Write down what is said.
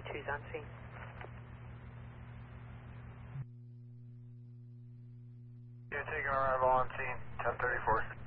2's on scene. You're taking arrival on scene, 1034.